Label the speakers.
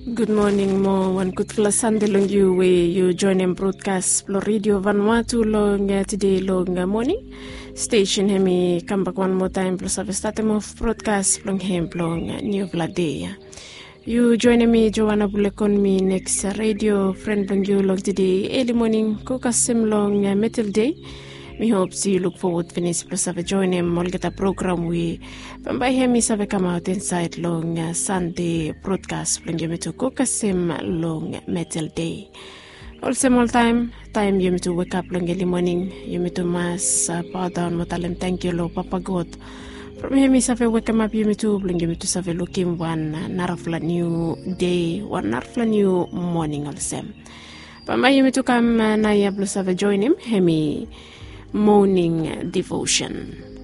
Speaker 1: Good morning mo one good Sunday long you join in broadcast lo radio Vanuatu long today long morning station hemi come back one more time plus of start of broadcast long hem long new day. You join me Joanna Bulekon me next radio friend long you long today early morning cook sim long metal day. We hope you look forward to finish plus of join him all get a program we by him is have come out inside long Sunday broadcast when you to cook a sim long metal day. Also all time you to wake up long early morning you to mass power down motalem thank you Lord Papa God. From him is have wake up you to bring you to have looking one narfla new day one narfla new morning also. But my you to come na ya plus have join him hemi morning devotion.